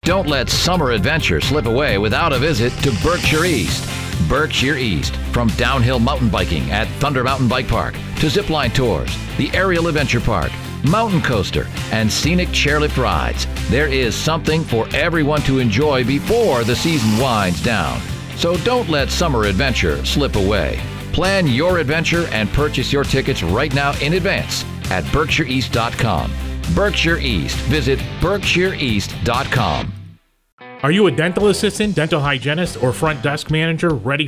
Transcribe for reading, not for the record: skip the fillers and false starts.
Don't let summer adventure slip away without a visit to Berkshire East. Berkshire East, from downhill mountain biking at Thunder Mountain Bike Park to zipline tours, the Aerial Adventure Park, mountain coaster, and scenic chairlift rides, there is something for everyone to enjoy before the season winds down. So don't let summer adventure slip away. Plan your adventure and purchase your tickets right now in advance at BerkshireEast.com. Berkshire East. Visit BerkshireEast.com. Are you a dental assistant, dental hygienist, or front desk manager ready